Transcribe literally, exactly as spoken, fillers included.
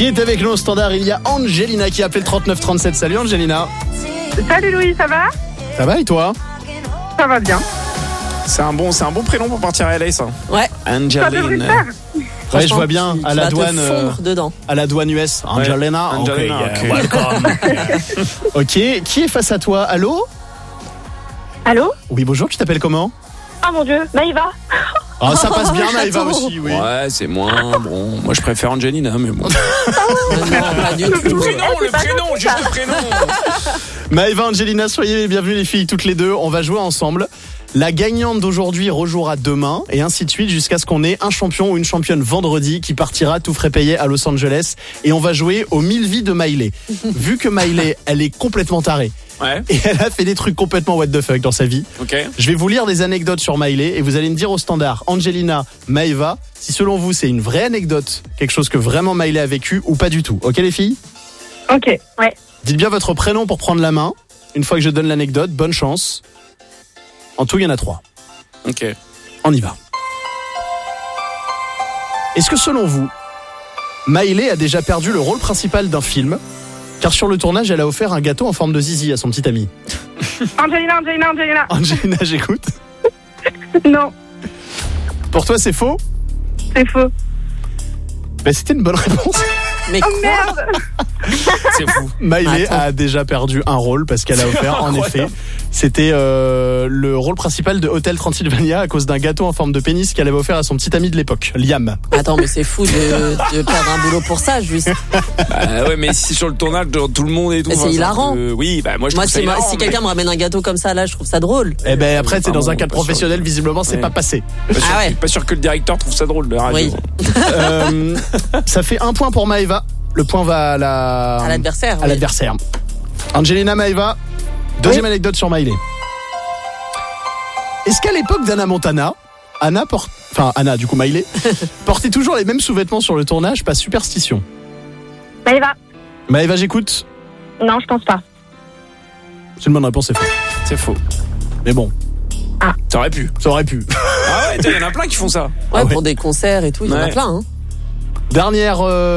Qui est avec nous au standard? Il y a Angelina qui a appelé le trente-neuf trente-sept. Salut Angelina. Salut Louis, ça va? Ça va et toi? Ça va bien. C'est un bon, c'est un bon prénom pour partir à L A, ça. Ouais. Ça devrait le Angelina. faire. Ouais, je vois bien tu, à tu la vas douane, te euh, fondre dedans. à la douane U S. Angelina. Ouais. Angelina, Ok, ok. yeah, welcome. Ok, qui est face à toi? Allô? Allô? Oui, bonjour. Tu t'appelles comment? Oh mon Dieu, Maïva. Ah, ça passe bien, Maëva Chaton. aussi, oui. Ouais, c'est moins bon. Moi, je préfère Angelina, mais bon. Euh, non, pas du tout. Le prénom, le prénom, juste le prénom. Maëva, Angelina, soyez les bienvenus les filles, toutes les deux. On va jouer ensemble. La gagnante d'aujourd'hui rejouera demain et ainsi de suite jusqu'à ce qu'on ait un champion ou une championne vendredi qui partira tout frais payé à Los Angeles et on va jouer aux mille vies de Miley. Vu que Miley, elle est complètement tarée Ouais, et elle a fait des trucs complètement what the fuck dans sa vie. ok. Je vais vous lire des anecdotes sur Miley et vous allez me dire au standard, Angelina, Maëva, si selon vous c'est une vraie anecdote, quelque chose que vraiment Miley a vécu ou pas du tout. Ok les filles? Ok, ouais. Dites bien votre prénom pour prendre la main. Une fois que je donne l'anecdote, bonne chance. En tout, il y en a trois. Ok. On y va. Est-ce que selon vous, Miley a déjà perdu le rôle principal d'un film? Car sur le tournage, elle a offert un gâteau en forme de zizi à son petit ami. Angelina, Angelina, Angelina. Angelina, j'écoute. Non, Pour toi, c'est faux? c'est faux. Ben, c'était une bonne réponse. Mais Oh quoi? merde. C'est fou. Miley Attends. a déjà perdu un rôle parce qu'elle a offert, en effet, c'était euh, le rôle principal de Hotel Transylvania à cause d'un gâteau en forme de pénis qu'elle avait offert à son petit ami de l'époque, Liam. Attends, mais c'est fou de, de perdre un boulot pour ça, juste. Bah ouais, mais si sur le tournage, de tout le monde et tout. Mais c'est enfin, un hilarant. peu- Oui, bah moi je Moi, trouve ça si, moi, hilarant, si mais- quelqu'un me ramène un gâteau comme ça, là, je trouve ça drôle. Eh ben après, c'est Ah dans bon, un cadre pas sûr. professionnel, visiblement, c'est Ouais. pas passé. Pas sûr, Ah ouais. pas sûr que le directeur trouve ça drôle de la radio. Oui. Euh, ça fait un point pour Maëva. Le point va à la À l'adversaire. à oui. l'adversaire. Angelina, Maëva. Deuxième anecdote sur Miley. Est-ce qu'à l'époque d'Anna Montana, Anna porte, enfin Anna du coup Miley, portait toujours les mêmes sous-vêtements sur le tournage, pas superstition? Maïva. Maëva, j'écoute. Non, je pense pas. C'est une bonne réponse, c'est faux. C'est faux. Mais bon, Ça aurait pu. ça aurait pu. Ah ouais, il y en a plein qui font ça. Ouais, Ah ouais. pour des concerts et tout, il y en a Ouais. plein. Hein. Dernière. euh,